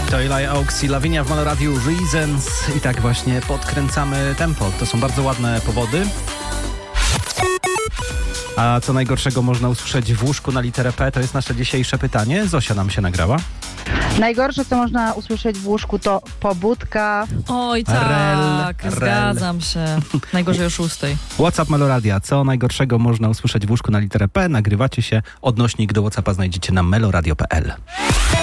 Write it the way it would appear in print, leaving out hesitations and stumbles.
to Eli Oaks i Lavinia w Meloradiu Reasons i tak właśnie podkręcamy tempo. To są bardzo ładne powody. A co najgorszego można usłyszeć w łóżku na literę P? To jest nasze dzisiejsze pytanie. Zosia nam się nagrała. Najgorsze, co można usłyszeć w łóżku, to pobudka. Oj tak, Rel. zgadzam się. Najgorzej o 6. WhatsApp Meloradia. Co najgorszego można usłyszeć w łóżku na literę P? Nagrywacie się. Odnośnik do WhatsAppa znajdziecie na meloradio.pl.